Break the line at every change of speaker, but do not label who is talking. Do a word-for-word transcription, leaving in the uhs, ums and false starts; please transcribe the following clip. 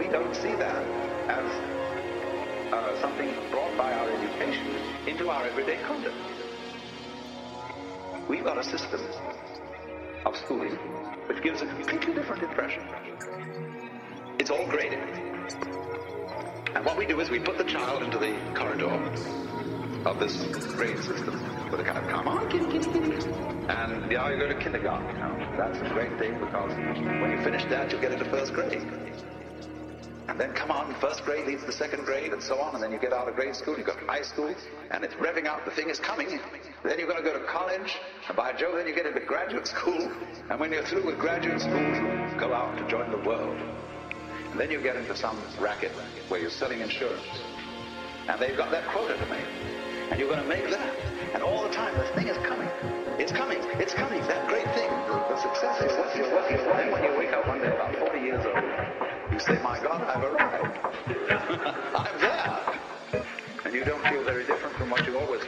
we don't see that as uh, something brought by our education into our everyday conduct. We've got a system of schooling which gives a completely different impression. It's all graded. And what we do is we put the child into the corridor of this grade system with a kind of, come on, kitty, kitty, kitty. And now you go to kindergarten. Now, that's a great thing because when you finish that, you'll get into first grade. And then come on, first grade leads to second grade and so on, and then you get out of grade school, you go to high school, and it's revving out, the thing is coming. Then you're going to go to college, and by Jove, then you get into graduate school, and when you're through with graduate school, you go out to join the world. And then you get into some racket where you're selling insurance, and they've got that quota to make, and you're going to make that, and all the time, this thing is coming. It's coming, it's coming, that great thing, the success is what you're working for. Then when you wake up one day about forty years old, you say, my God, I've arrived. I'm there. And you don't feel very different from what you always